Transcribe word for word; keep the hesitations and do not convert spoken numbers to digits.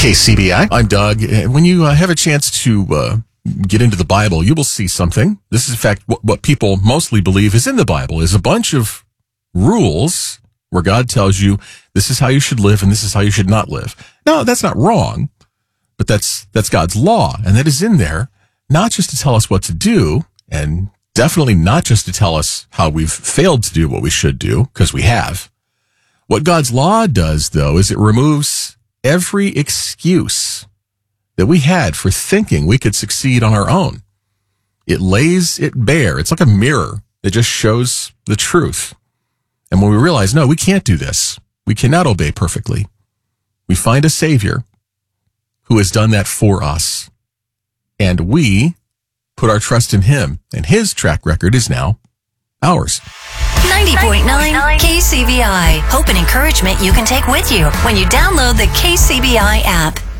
K C B I. I'm Doug. When you uh, have a chance to uh, get into the Bible, you will see something. This is, in fact, what, what people mostly believe is in the Bible, is a bunch of rules where God tells you this is how you should live and this is how you should not live. No, that's not wrong, but that's that's God's law, and that is in there, not just to tell us what to do, and definitely not just to tell us how we've failed to do what we should do, because we have. What God's law does, though, is it removes every excuse that we had for thinking we could succeed on our own. It lays it bare. It's like a mirror that just shows the truth. And when we realize, no, we can't do this, we cannot obey perfectly, we find a Savior who has done that for us. And we put our trust in him, and his track record is now ours. ninety point nine K C B I. Hope and encouragement you can take with you when you download the K C B I app.